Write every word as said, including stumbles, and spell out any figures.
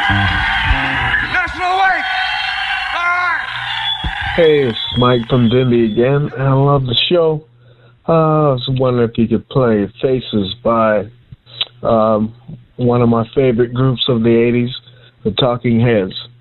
National Wake! All right! Hey, it's Mike from Denby again. I love the show. Uh, I was wondering if you could play Faces by um, one of my favorite groups of the eighties, the Talking Heads.